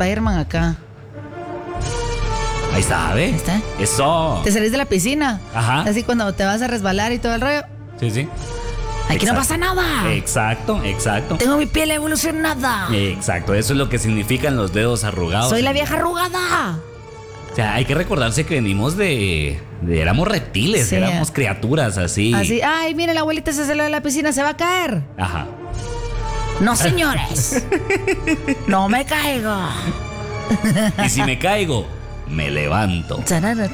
Spider-Man acá. Ahí está, ¿ve? Ahí está. Eso. Te salís de la piscina. Ajá. Así cuando te vas a resbalar y todo el rollo. Sí, sí. Aquí no Exacto. pasa nada. Exacto. Tengo mi piel evolucionada. Exacto, eso es lo que significan los dedos arrugados. Soy la vieja arrugada. O sea, hay que recordarse que venimos éramos reptiles, Sí. éramos criaturas así. Así, ay, mire, la abuelita se salió de la piscina, se va a caer. Ajá. No, señores. No me caigo. Y si me caigo, me levanto. Tarara,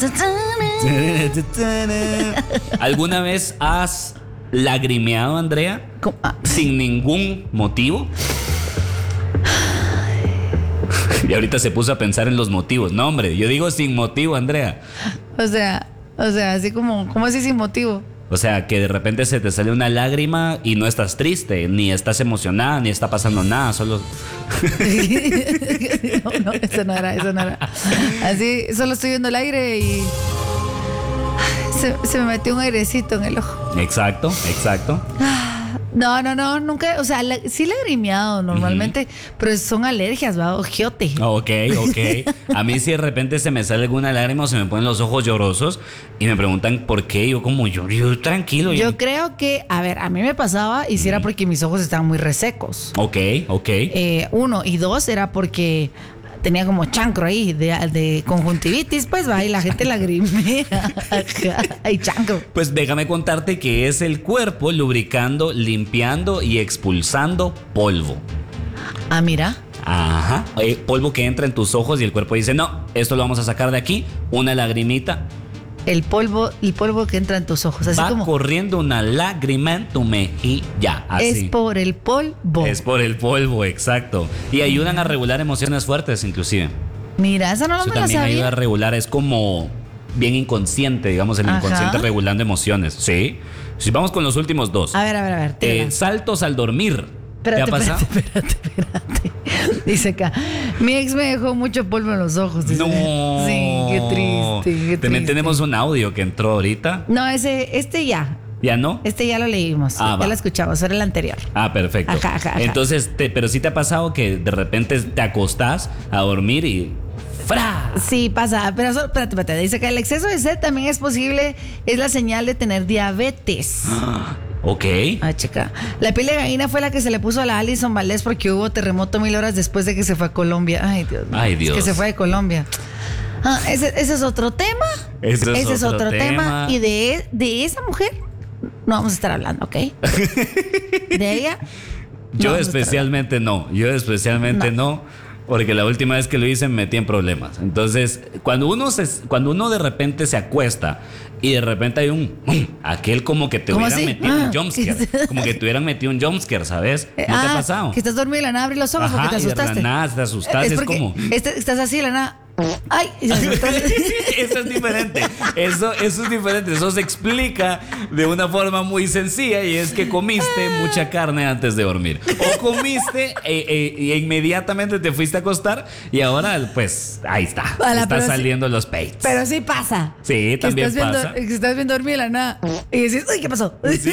tarara. ¿Alguna vez has lagrimeado, Andrea? ¿Cómo? Ah, Sin ningún motivo. Y ahorita se puso a pensar en los motivos. No, hombre, yo digo sin motivo, Andrea. o sea, así como así sin motivo. O sea, que de repente se te sale una lágrima y no estás triste, ni estás emocionada, ni está pasando nada, solo... No, eso no era. Así, solo estoy viendo el aire y se me metió un airecito en el ojo. Exacto. No, nunca, o sea, sí lagrimeado normalmente, pero son alergias, va, ojiote. Ok. A mí si de repente se me sale alguna lágrima o se me ponen los ojos llorosos y me preguntan por qué, yo tranquilo. Yo creo que, a ver, a mí me pasaba y si era porque mis ojos estaban muy resecos. Ok. Uno, y dos, era porque tenía como chancro ahí de conjuntivitis, pues va, y la gente lagrimea. Hay chancro. Pues déjame contarte que es el cuerpo lubricando, limpiando y expulsando polvo. Ah, mira. Ajá. Polvo que entra en tus ojos y el cuerpo dice, no, esto lo vamos a sacar de aquí, una lagrimita. El polvo que entra en tus ojos. Así Va como corriendo una lágrima en tu mejilla. Así. es por el polvo. Es por el polvo, exacto. Y ayudan a regular emociones fuertes, inclusive. Mira, esa no Eso me la también ayuda a sabía. regular, es como bien inconsciente, digamos, el Ajá. inconsciente regulando emociones. Sí. Si vamos con los últimos dos. A ver. tírala. Saltos al dormir. ¿Te ha pasado? Espérate. Dice acá, mi ex me dejó mucho polvo en los ojos. Dice. No. Sí, qué triste. También tenemos un audio que entró ahorita. No, este ya. ¿Ya no? Este ya lo leímos. Ah, ya va. lo escuchamos, era el anterior. Ah, perfecto. Ajá. Entonces, pero sí te ha pasado que de repente te acostás a dormir y ¡fra! Sí, pasa, pero espérate. Dice que el exceso de sed también es posible, es la señal de tener diabetes. Ok. Ah, chica. La piel de gallina fue la que se le puso a la Alison Valdés porque hubo terremoto 1000 horas después de que se fue a Colombia. Ay, Dios mío. Ay, Dios. Es que se fue de Colombia. Ese es otro tema. Ese es otro tema. Y de esa mujer no vamos a estar hablando, ¿ok? De ella. Yo vamos a estar especialmente no. Porque la última vez que lo hice me metí en problemas. Entonces, cuando uno de repente se acuesta y de repente hay aquel como que te ¿Cómo hubieran así? metido un jumpscare. Como que te hubieran metido un jumpscare, ¿sabes? ¿No te ha pasado? Que estás dormido y la nada abres los ojos porque te Ajá, y de la asustaste. nada te asustaste, es porque como... estás así, la nada. Ay, y se asustó. Eso es diferente. Eso es diferente. Eso se explica de una forma muy sencilla y es que comiste mucha carne antes de dormir. O comiste e inmediatamente te fuiste a acostar y ahora, pues, ahí está. Están saliendo los peitos. Pero sí pasa. Sí, Que también pasa. Que estás viendo dormir la nada. Y dices, uy, ¿qué pasó? Sí.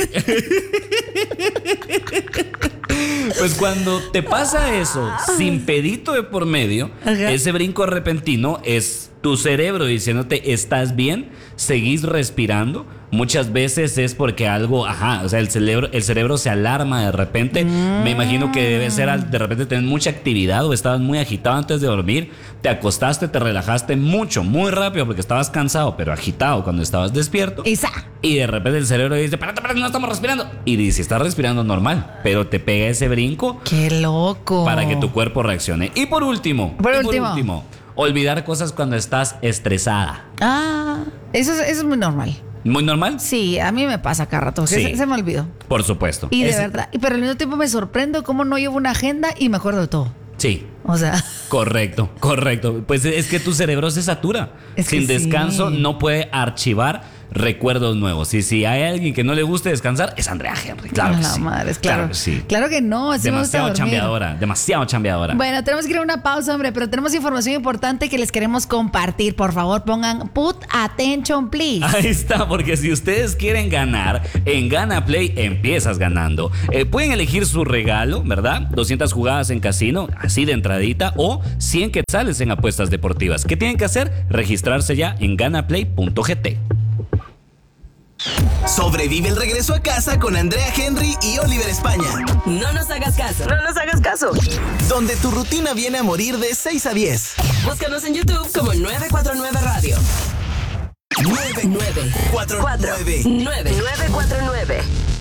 Pues cuando te pasa eso, sin pedito de por medio, Ajá. ese brinco repentino es tu cerebro diciéndote, ¿estás bien? ¿Seguís respirando? Muchas veces es porque algo, o sea, el cerebro se alarma de repente. Me imagino que debe ser de repente tener mucha actividad o estabas muy agitado antes de dormir. Te acostaste, te relajaste mucho, muy rápido porque estabas cansado, pero agitado cuando estabas despierto. Y de repente el cerebro dice, espérate, no estamos respirando. Y dice, estás respirando normal, pero te pega ese brinco. ¡Qué loco! Para que tu cuerpo reaccione. Y por último, olvidar cosas cuando estás estresada. Eso es muy normal. ¿Muy normal? Sí, a mí me pasa cada rato. Sí. Se me olvidó. Por supuesto. Y de verdad. Pero al mismo tiempo me sorprendo cómo no llevo una agenda y me acuerdo de todo. Sí. O sea. Correcto. Pues es que tu cerebro se satura. Es que Sin descanso sí. no puede archivar recuerdos nuevos. Y si hay alguien que no le guste descansar, es Andrea Henry. Claro A que la sí. madre, claro. Que sí. Claro que no, así me gusta Demasiado dormir. chambeadora, demasiado chambeadora. Bueno, tenemos que ir a una pausa, hombre, pero tenemos información importante que les queremos compartir. Por favor, pongan put attention, please. Ahí está, porque si ustedes quieren ganar, en Gana Play empiezas ganando. Pueden elegir su regalo, ¿verdad? 200 jugadas en casino, así de entradita, o 100 quetzales en apuestas deportivas. ¿Qué tienen que hacer? Registrarse ya en ganaplay.gt. Sobrevive el regreso a casa con Andrea Henry y Oliver España. No nos hagas caso. No nos hagas caso. Donde tu rutina viene a morir de 6 a 10. Búscanos en YouTube como 949 Radio. 949. 949.